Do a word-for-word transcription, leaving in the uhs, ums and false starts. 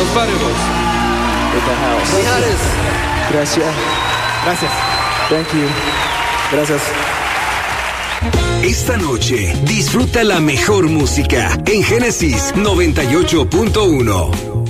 Los Variables. With the house. Mijares. Gracias. Gracias. Thank you. Gracias. Esta noche disfruta la mejor música en Génesis noventa y ocho punto uno.